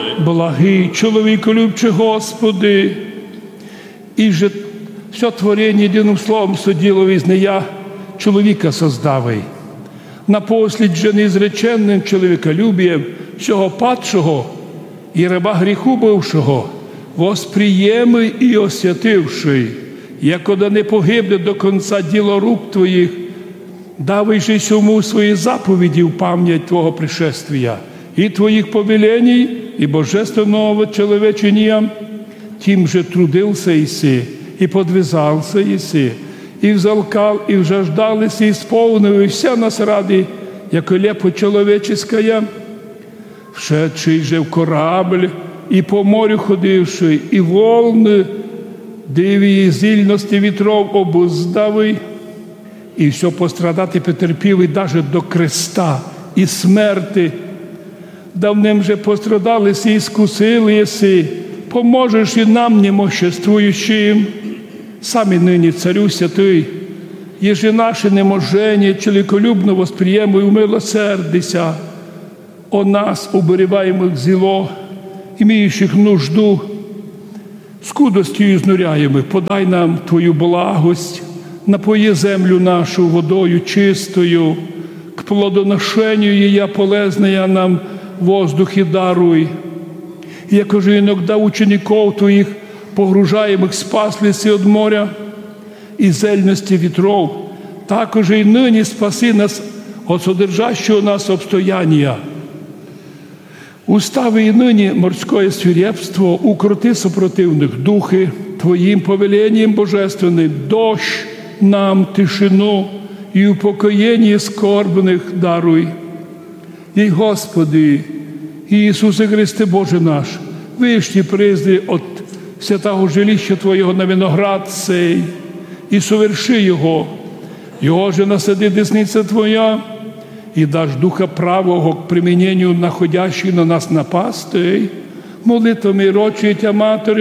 Благий чоловіколюбче Господи, і же все творення єдиним словом судило візнає чоловіка создавий. Напослід же неізреченним чоловіколюбієм всього падшого і раба гріху бившого, восприєми і освятивши, яко да не погибне до конца діло рук Твоїх, давай сьому свої заповіді в пам'ять Твого пришествия і Твоїх повелений, и божественного человечения, тем же трудился Иси, и подвязался Иси, и взалкал, и вжаждал Иси, исполнил, и вся нас ради, яко лепо человеческая, вшедший же в корабль, и по морю ходивший, и волны, диві зільності вітров обуздавий, і все пострадати потерпів, і даже до креста, і смерти. Давним же пострадали си, искусили еси, поможешь и нам, немоществующим. Сами ныне, Царю Святый, еже наше неможение человеколюбно восприему и умилосердися о нас, убереваемых зело, имеющих нужду, скудостью изнуряемых, подай нам Твою благость, напои землю нашу водою чистою, к плодоношению ее полезная нам воздухи даруй. Яко же иногда учеников Твоих, погружаемых, спаслись от моря и зельности ветров, также и ныне спаси нас от содержащего нас обстояния. Устави и ныне морское свирепство, укроти супротивных духи Твоим повелением божественным, дождь нам тишину и упокоение скорбных даруй. И, Господи, Иисусе Христе Боже наш, вишні призди от святого жилища Твоєго на виноград сей, і соверши Його. Його же насади десниця Твоя, і даш Духа правого к применению находящих на нас напастей, молитвами рочі Тя Матері,